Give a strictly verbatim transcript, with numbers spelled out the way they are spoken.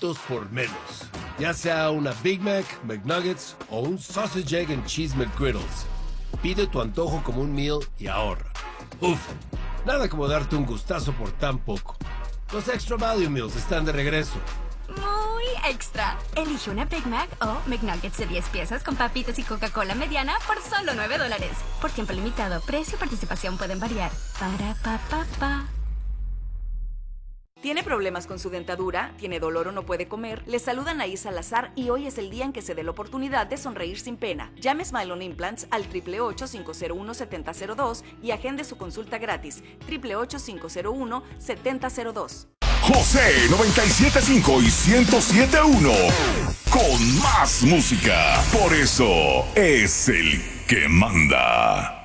favoritos por menos. Ya sea una Big Mac, McNuggets o un Sausage Egg and Cheese McGriddles. Pide tu antojo como un meal y ahorra. Uf, nada como darte un gustazo por tan poco. Los Extra Value Meals están de regreso. Muy extra. Elige una Big Mac o McNuggets de diez piezas con papitas y Coca-Cola mediana por solo nueve dólares. Por tiempo limitado, precio y participación pueden variar. Para pa pa pa. ¿Tiene problemas con su dentadura? ¿Tiene dolor o no puede comer? Le saluda Anaí Salazar y hoy es el día en que se dé la oportunidad de sonreír sin pena. Llame a Smile on Implants al ocho ocho ocho, cinco cero uno, siete cero cero dos y agende su consulta gratis. ocho ocho ocho, cinco cero uno, siete cero cero dos. José noventa y siete punto cinco y ciento siete punto uno. Con más música. Por eso es el que manda.